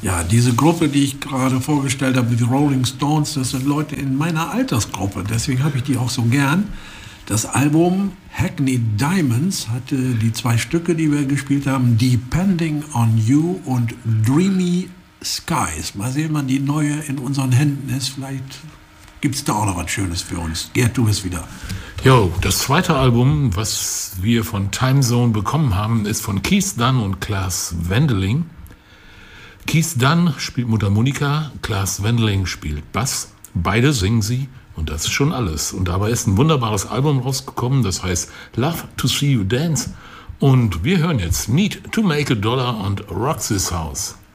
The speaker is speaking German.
Ja, diese Gruppe, die ich gerade vorgestellt habe, die Rolling Stones, das sind Leute in meiner Altersgruppe. Deswegen habe ich die auch so gern. Das Album Hackney Diamonds hatte die 2 Stücke, die wir gespielt haben, Depending on You und Dreamy Skies. Mal sehen, wann die neue in unseren Händen ist. Vielleicht gibt es da auch noch was Schönes für uns. Gerd, du bist wieder. Jo, das zweite Album, was wir von Time Zone bekommen haben, ist von Keith Dunn und Klaas Wendeling. Keith Dunn spielt Mundharmonika, Klaas Wendeling spielt Bass. Beide singen sie und das ist schon alles. Und dabei ist ein wunderbares Album rausgekommen, das heißt Love to See You Dance. Und wir hören jetzt Need to Make a Dollar und Rock This House.